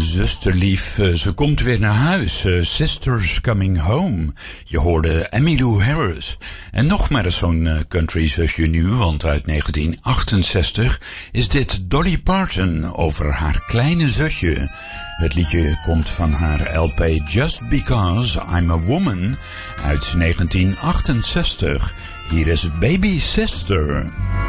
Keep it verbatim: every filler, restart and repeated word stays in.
zusterlief, uh, ze komt weer naar huis. Uh, Sisters Coming Home. Je hoorde Emmylou Harris. En nog maar eens zo'n uh, country zusje nu, want uit negentien achtenzestig is dit Dolly Parton over haar kleine zusje. Het liedje komt van haar L P Just Because I'm a Woman uit negentien achtenzestig. Hier is Baby Sister.